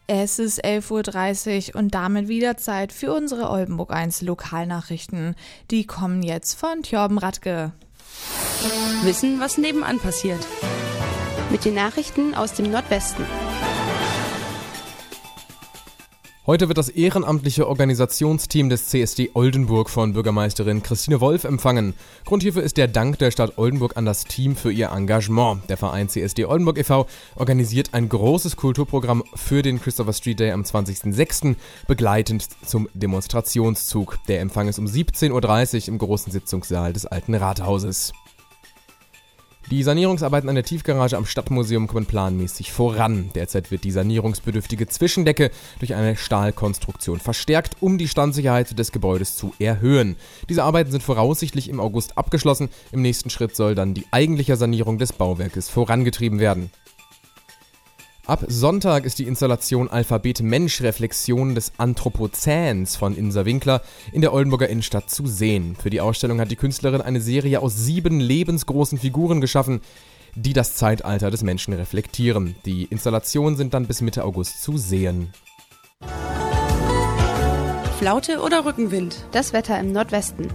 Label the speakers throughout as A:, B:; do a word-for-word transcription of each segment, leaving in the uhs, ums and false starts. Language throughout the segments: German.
A: Es ist elf Uhr dreißig und damit wieder Zeit für unsere Oldenburg eins Lokalnachrichten. Die kommen jetzt von Thjorben Radke.
B: Wissen, was nebenan passiert.
C: Mit den Nachrichten aus dem Nordwesten.
D: Heute wird das ehrenamtliche Organisationsteam des C S D Oldenburg von Bürgermeisterin Christine Wolf empfangen. Grund hierfür ist der Dank der Stadt Oldenburg an das Team für ihr Engagement. Der Verein C S D Oldenburg e V organisiert ein großes Kulturprogramm für den Christopher Street Day am zwanzigsten sechsten begleitend zum Demonstrationszug. Der Empfang ist um siebzehn Uhr dreißig im großen Sitzungssaal des Alten Rathauses. Die Sanierungsarbeiten an der Tiefgarage am Stadtmuseum kommen planmäßig voran. Derzeit wird die sanierungsbedürftige Zwischendecke durch eine Stahlkonstruktion verstärkt, um die Standsicherheit des Gebäudes zu erhöhen. Diese Arbeiten sind voraussichtlich im August abgeschlossen. Im nächsten Schritt soll dann die eigentliche Sanierung des Bauwerkes vorangetrieben werden. Ab Sonntag ist die Installation Alphabet Mensch Reflexionen des Anthropozäns von Insa Winkler in der Oldenburger Innenstadt zu sehen. Für die Ausstellung hat die Künstlerin eine Serie aus sieben lebensgroßen Figuren geschaffen, die das Zeitalter des Menschen reflektieren. Die Installationen sind dann bis Mitte August zu sehen.
B: Flaute oder Rückenwind?
C: Das Wetter im Nordwesten.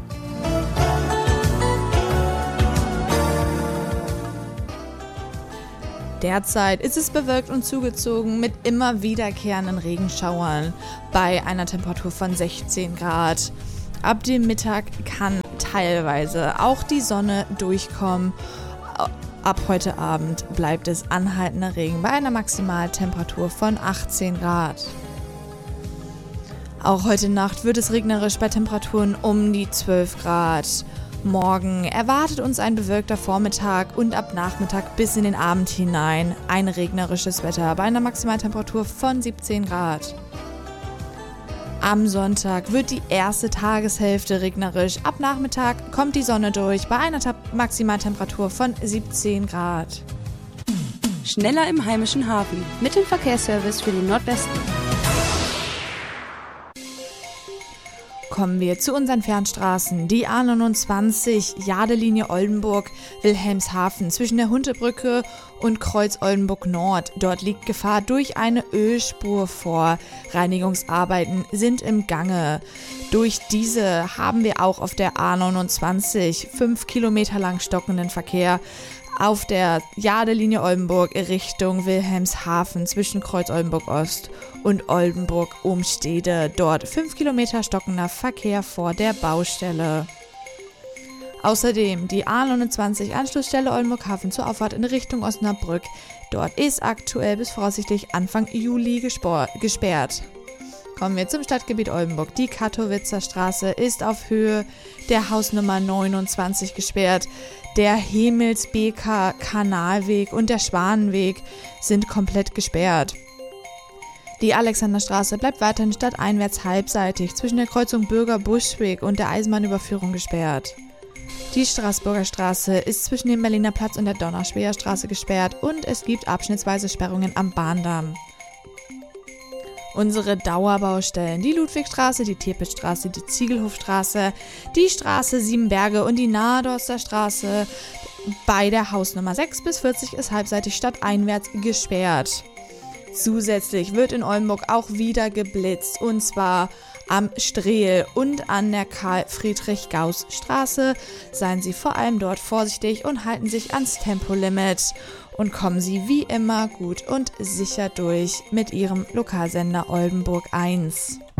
A: Derzeit ist es bewölkt und zugezogen mit immer wiederkehrenden Regenschauern bei einer Temperatur von sechzehn Grad. Ab dem Mittag kann teilweise auch die Sonne durchkommen. Ab heute Abend bleibt es anhaltender Regen bei einer Maximaltemperatur von achtzehn Grad. Auch heute Nacht wird es regnerisch bei Temperaturen um die zwölf Grad. Morgen erwartet uns ein bewölkter Vormittag und ab Nachmittag bis in den Abend hinein ein regnerisches Wetter bei einer Maximaltemperatur von siebzehn Grad. Am Sonntag wird die erste Tageshälfte regnerisch. Ab Nachmittag kommt die Sonne durch bei einer Ta- Maximaltemperatur von siebzehn Grad.
B: Schneller im heimischen Hafen.
C: Mit dem Verkehrsservice für den Nordwesten.
A: Kommen wir zu unseren Fernstraßen. Die A neunundzwanzig, Jadelinie Oldenburg, Wilhelmshaven zwischen der Huntebrücke und Kreuz Oldenburg Nord. Dort liegt Gefahr durch eine Ölspur vor. Reinigungsarbeiten sind im Gange. Durch diese haben wir auch auf der A neunundzwanzig fünf Kilometer lang stockenden Verkehr. Auf der Jadelinie Oldenburg Richtung Wilhelmshaven zwischen Kreuz Oldenburg Ost und Oldenburg Umstede. Dort fünf Kilometer stockender Verkehr vor der Baustelle. Außerdem die A neunundzwanzig Anschlussstelle Oldenburg Hafen zur Auffahrt in Richtung Osnabrück. Dort ist aktuell bis voraussichtlich Anfang Juli gespor- gesperrt. Kommen wir zum Stadtgebiet Oldenburg. Die Kattowitzer Straße ist auf Höhe der Hausnummer neunundzwanzig gesperrt. Der Hemelsbeker Kanalweg und der Schwanenweg sind komplett gesperrt. Die Alexanderstraße bleibt weiterhin stadteinwärts halbseitig zwischen der Kreuzung Bürger-Buschweg und der Eisenbahnüberführung gesperrt. Die Straßburger Straße ist zwischen dem Berliner Platz und der Donauschwäher Straße gesperrt und es gibt abschnittsweise Sperrungen am Bahndamm. Unsere Dauerbaustellen, die Ludwigstraße, die Tepitzstraße, die Ziegelhofstraße, die Straße Siebenberge und die Nahedorster Straße bei der Hausnummer sechs bis vierzig ist halbseitig stadteinwärts gesperrt. Zusätzlich wird in Oldenburg auch wieder geblitzt und zwar am Strehl und an der Karl-Friedrich-Gauß-Straße. Seien Sie vor allem dort vorsichtig und halten sich ans Tempolimit. Und kommen Sie wie immer gut und sicher durch mit Ihrem Lokalsender Oldenburg eins.